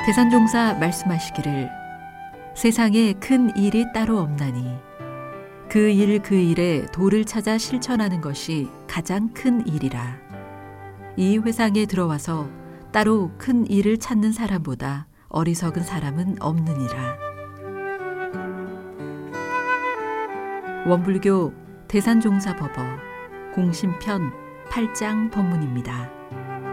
대산종사 말씀하시기를 세상에 큰 일이 따로 없나니 그 일 그 일에 도를 찾아 실천하는 것이 가장 큰 일이라. 이 회상에 들어와서 따로 큰 일을 찾는 사람보다 어리석은 사람은 없느니라. 원불교 대산종사법어 공심편 8장 법문입니다.